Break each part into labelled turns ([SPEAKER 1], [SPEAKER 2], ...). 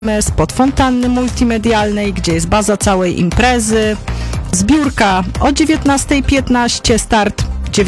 [SPEAKER 1] spod fontanny multimedialnej, gdzie jest baza całej imprezy. Zbiórka o 19:15, start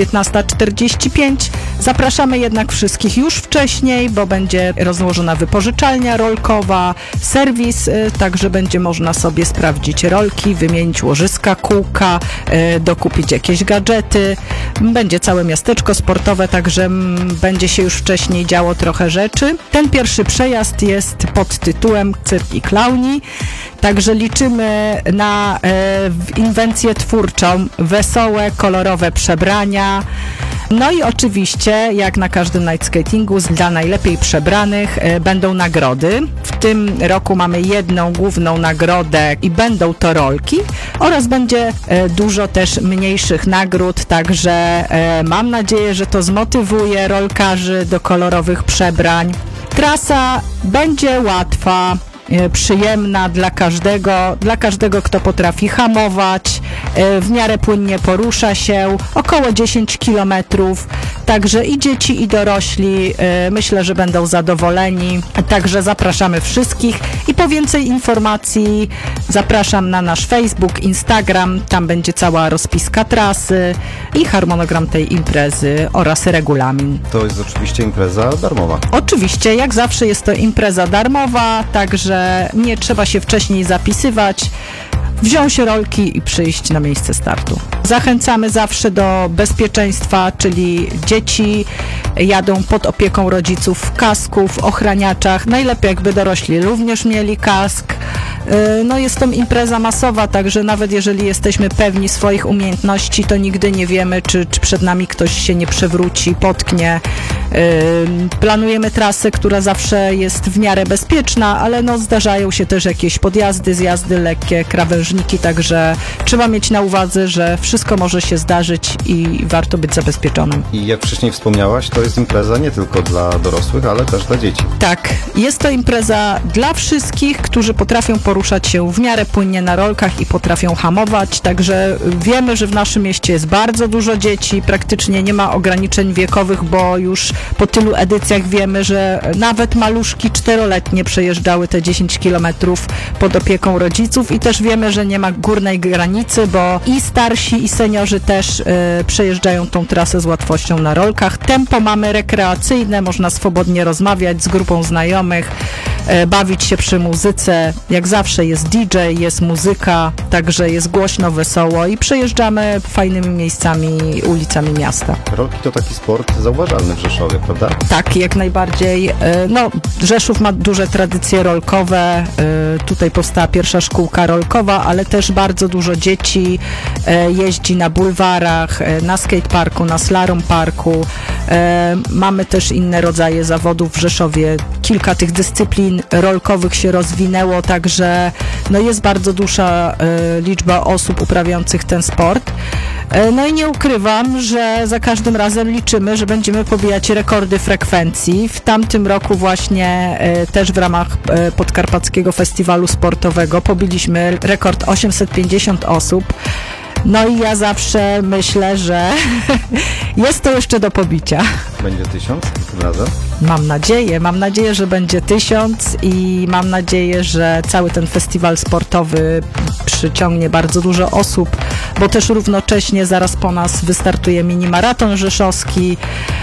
[SPEAKER 1] 19:45. Zapraszamy jednak wszystkich już wcześniej, bo będzie rozłożona wypożyczalnia rolkowa, serwis, także będzie można sobie sprawdzić rolki, wymienić łożyska, kółka, dokupić jakieś gadżety. Będzie całe miasteczko sportowe, także będzie się już wcześniej działo trochę rzeczy. Ten pierwszy przejazd jest pod tytułem Cyrk i Klauni, także liczymy na inwencję twórczą, wesołe, kolorowe przebrania. No i oczywiście, jak na każdym night skatingu, dla najlepiej przebranych będą nagrody. W tym roku mamy jedną główną nagrodę i będą to rolki oraz będzie dużo też mniejszych nagród, także mam nadzieję, że to zmotywuje rolkarzy do kolorowych przebrań. Trasa będzie łatwa, przyjemna dla każdego, kto potrafi hamować, w miarę płynnie porusza się, około 10 km, także i dzieci, i dorośli myślę, że będą zadowoleni, także zapraszamy wszystkich i po więcej informacji zapraszam na nasz Facebook, Instagram, tam będzie cała rozpiska trasy i harmonogram tej imprezy oraz regulamin.
[SPEAKER 2] To jest oczywiście impreza darmowa.
[SPEAKER 1] Oczywiście, jak zawsze jest to impreza darmowa, także nie trzeba się wcześniej zapisywać, wziąć rolki i przyjść na miejsce startu. Zachęcamy zawsze do bezpieczeństwa, czyli dzieci jadą pod opieką rodziców w kasku, w ochraniaczach. Najlepiej jakby dorośli również mieli kask. No jest to impreza masowa, także nawet jeżeli jesteśmy pewni swoich umiejętności, to nigdy nie wiemy, czy przed nami ktoś się nie przewróci, potknie. Planujemy trasę, która zawsze jest w miarę bezpieczna, ale no zdarzają się też jakieś podjazdy, zjazdy lekkie, krawężniki, także trzeba mieć na uwadze, że wszystko może się zdarzyć i warto być zabezpieczonym.
[SPEAKER 2] I jak wcześniej wspomniałaś, to jest impreza nie tylko dla dorosłych, ale też dla dzieci.
[SPEAKER 1] Tak, jest to impreza dla wszystkich, którzy potrafią poruszać się w miarę płynnie na rolkach i potrafią hamować, także wiemy, że w naszym mieście jest bardzo dużo dzieci, praktycznie nie ma ograniczeń wiekowych, bo już po tylu edycjach wiemy, że nawet maluszki 4-letnie przejeżdżały te 10 km pod opieką rodziców i też wiemy, że nie ma górnej granicy, bo i starsi, i seniorzy też przejeżdżają tą trasę z łatwością na rolkach. Tempo mamy rekreacyjne, można swobodnie rozmawiać z grupą znajomych, bawić się przy muzyce. Jak zawsze jest DJ, jest muzyka, także jest głośno, wesoło i przejeżdżamy fajnymi miejscami, ulicami miasta.
[SPEAKER 2] Rolki to taki sport zauważalny w Rzeszowie, prawda?
[SPEAKER 1] Tak, jak najbardziej. No, Rzeszów ma duże tradycje rolkowe. Tutaj powstała pierwsza szkółka rolkowa, ale też bardzo dużo dzieci jeździ na bulwarach, na skateparku, na slalom parku. Mamy też inne rodzaje zawodów w Rzeszowie. Kilka tych dyscyplin rolkowych się rozwinęło, także no jest bardzo duża liczba osób uprawiających ten sport. No i nie ukrywam, że za każdym razem liczymy, że będziemy pobijać rekordy frekwencji. W tamtym roku właśnie też w ramach Podkarpackiego Festiwalu Sportowego pobiliśmy rekord 850 osób. No i ja zawsze myślę, że jest to jeszcze do pobicia.
[SPEAKER 2] Będzie 1000 tym razem?
[SPEAKER 1] Mam nadzieję, że będzie 1000 i mam nadzieję, że cały ten festiwal sportowy przyciągnie bardzo dużo osób, bo też równocześnie zaraz po nas wystartuje mini-maraton rzeszowski.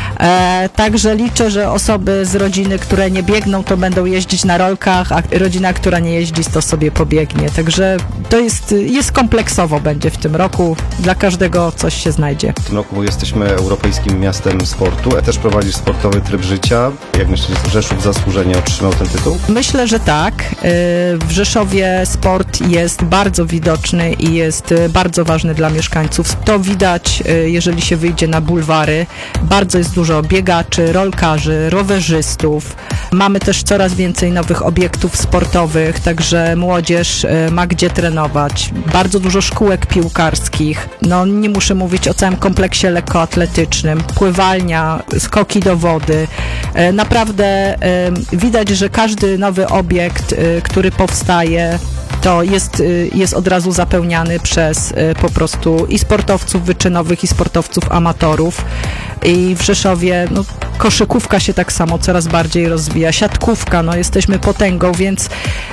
[SPEAKER 1] Także liczę, że osoby z rodziny, które nie biegną, to będą jeździć na rolkach, a rodzina, która nie jeździ, to sobie pobiegnie. Także to jest kompleksowo będzie w tym roku. Dla każdego coś się znajdzie.
[SPEAKER 2] W tym roku jesteśmy europejskim miastem sportu. Też prowadzisz sportowy tryb życia. Jak myślisz, Rzeszów zasłużenie otrzymał ten tytuł?
[SPEAKER 1] Myślę, że tak. W Rzeszowie sport jest bardzo widoczny i jest bardzo ważny dla mieszkańców. To widać, jeżeli się wyjdzie na bulwary. Bardzo jest dużo biegaczy, rolkarzy, rowerzystów. Mamy też coraz więcej nowych obiektów sportowych, także młodzież ma gdzie trenować. Bardzo dużo szkółek piłkarskich. No nie muszę mówić o całym kompleksie lekkoatletycznym. Pływalnia, skoki do wody. Naprawdę widać, że każdy nowy obiekt, który powstaje, to jest od razu zapełniany przez po prostu i sportowców wyczynowych, i sportowców amatorów. i w Rzeszowie koszykówka się tak samo coraz bardziej rozwija, siatkówka, jesteśmy potęgą, więc